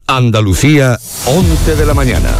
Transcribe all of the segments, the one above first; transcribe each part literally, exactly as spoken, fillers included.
Andalucía, once de la mañana.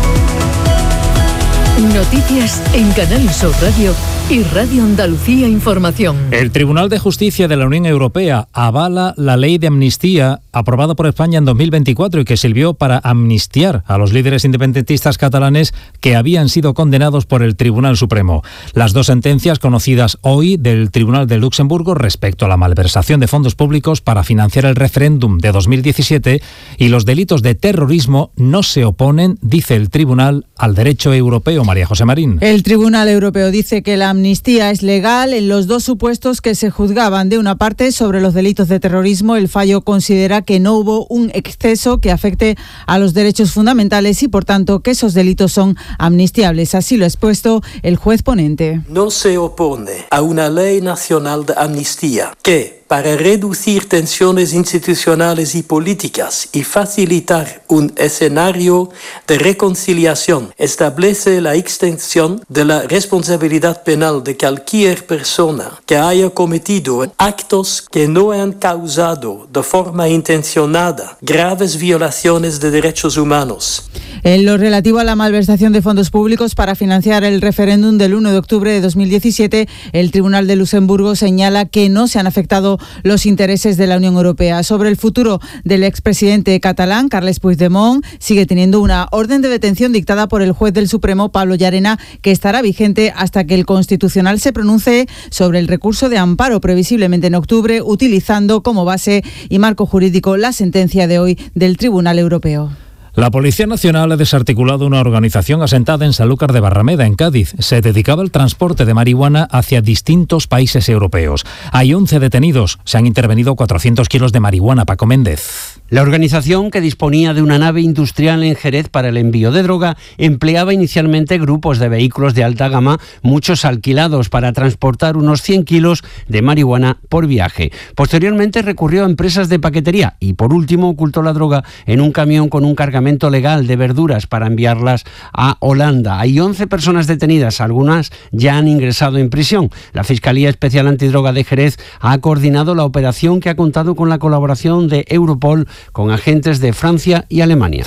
Noticias en Canal Sur Radio y Radio Andalucía Información. El Tribunal de Justicia de la Unión Europea avala la ley de amnistía aprobada por España en dos mil veinticuatro y que sirvió para amnistiar a los líderes independentistas catalanes que habían sido condenados por el Tribunal Supremo. Las dos sentencias conocidas hoy del Tribunal de Luxemburgo respecto a la malversación de fondos públicos para financiar el referéndum de dos mil diecisiete y los delitos de terrorismo no se oponen, dice el Tribunal, al derecho europeo. María José Marín. El Tribunal Europeo dice que la amnistía es legal en los dos supuestos que se juzgaban. De una parte, sobre los delitos de terrorismo, el fallo considera que no hubo un exceso que afecte a los derechos fundamentales y, por tanto, que esos delitos son amnistiables. Así lo ha expuesto el juez ponente. No se opone a una ley nacional de amnistía que, para reducir tensiones institucionales y políticas y facilitar un escenario de reconciliación, establece la extensión de la responsabilidad penal de cualquier persona que haya cometido actos que no han causado de forma intencionada graves violaciones de derechos humanos. En lo relativo a la malversación de fondos públicos para financiar el referéndum del uno de octubre de dos mil diecisiete, el Tribunal de Luxemburgo señala que no se han afectado los intereses de la Unión Europea. Sobre el futuro del expresidente catalán, Carles Puigdemont, sigue teniendo una orden de detención dictada por el juez del Supremo, Pablo Llarena, que estará vigente hasta que el Constitucional se pronuncie sobre el recurso de amparo, previsiblemente en octubre, utilizando como base y marco jurídico la sentencia de hoy del Tribunal Europeo. La Policía Nacional ha desarticulado una organización asentada en Sanlúcar de Barrameda, en Cádiz. Se dedicaba al transporte de marihuana hacia distintos países europeos. Hay once detenidos. Se han intervenido cuatrocientos kilos de marihuana. Paco Méndez. La organización, que disponía de una nave industrial en Jerez para el envío de droga, empleaba inicialmente grupos de vehículos de alta gama, muchos alquilados, para transportar unos cien kilos de marihuana por viaje. Posteriormente recurrió a empresas de paquetería y, por último, ocultó la droga en un camión con un cargamento legal de verduras para enviarlas a Holanda. Hay once personas detenidas, algunas ya han ingresado en prisión. La Fiscalía Especial Antidroga de Jerez ha coordinado la operación, que ha contado con la colaboración de Europol con agentes de Francia y Alemania.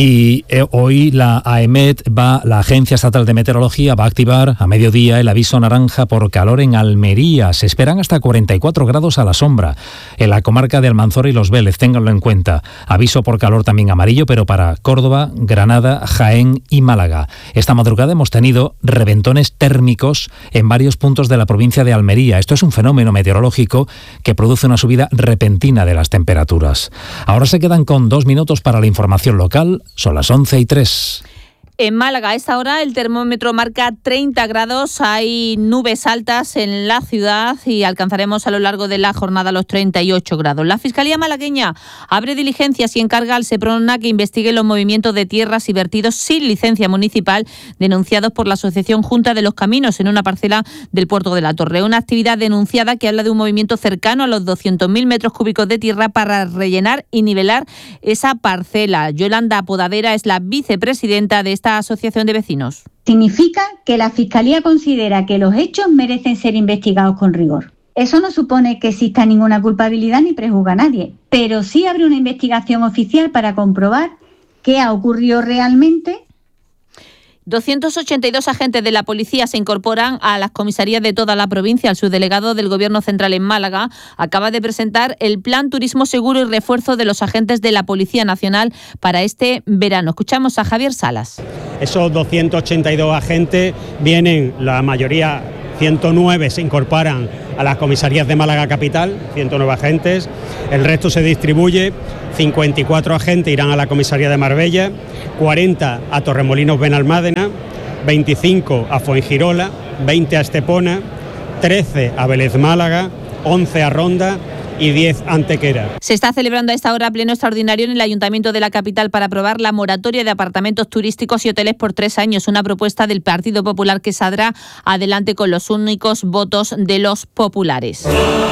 Y eh, hoy la AEMET, va, la Agencia Estatal de Meteorología, va a activar a mediodía el aviso naranja por calor en Almería. Se esperan hasta cuarenta y cuatro grados a la sombra en la comarca de Almanzora y Los Vélez, ténganlo en cuenta. Aviso por calor también amarillo, pero para Córdoba, Granada, Jaén y Málaga. Esta madrugada hemos tenido reventones térmicos en varios puntos de la provincia de Almería. Esto es un fenómeno meteorológico que produce una subida repentina de las temperaturas. Ahora se quedan con dos minutos para la información local. Son las once y tres. En Málaga, a esta hora, el termómetro marca treinta grados, hay nubes altas en la ciudad y alcanzaremos a lo largo de la jornada los treinta y ocho grados. La Fiscalía malagueña abre diligencias y encarga al Seprona que investigue los movimientos de tierras y vertidos sin licencia municipal denunciados por la Asociación Junta de los Caminos en una parcela del Puerto de la Torre. Una actividad denunciada que habla de un movimiento cercano a los doscientos mil metros cúbicos de tierra para rellenar y nivelar esa parcela. Yolanda Podadera es la vicepresidenta de esta asociación de vecinos. Significa que la Fiscalía considera que los hechos merecen ser investigados con rigor. Eso no supone que exista ninguna culpabilidad ni prejuzga a nadie, pero sí abre una investigación oficial para comprobar qué ha ocurrido realmente. doscientos ochenta y dos agentes de la policía se incorporan a las comisarías de toda la provincia. El subdelegado del Gobierno Central en Málaga acaba de presentar el Plan Turismo Seguro y refuerzo de los agentes de la Policía Nacional para este verano. Escuchamos a Javier Salas. Esos doscientos ochenta y dos agentes vienen, la mayoría, ciento nueve se incorporan a las comisarías de Málaga Capital, ciento nueve agentes. El resto se distribuye. cincuenta y cuatro agentes irán a la comisaría de Marbella, cuarenta a Torremolinos Benalmádena, veinticinco a Fuengirola, veinte a Estepona, trece a Vélez Málaga, once a Ronda y diez a Antequera. Se está celebrando a esta hora pleno extraordinario en el Ayuntamiento de la capital para aprobar la moratoria de apartamentos turísticos y hoteles por tres años, una propuesta del Partido Popular que saldrá adelante con los únicos votos de los populares.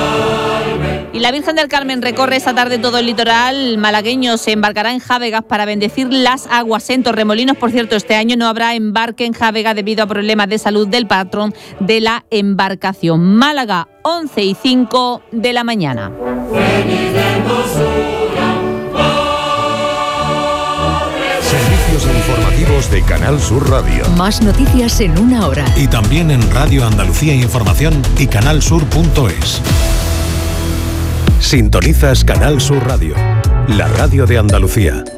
Y la Virgen del Carmen recorre esta tarde todo el litoral malagueño. Se embarcará en Jávegas para bendecir las aguas en Torremolinos. Por cierto, este año no habrá embarque en Jávegas debido a problemas de salud del patrón de la embarcación. Málaga, once y cinco de la mañana. informativos de Canal Sur Radio. Más noticias en una hora. Y también en Radio Andalucía Información y canalsur punto es. Sintonizas Canal Sur Radio, la radio de Andalucía.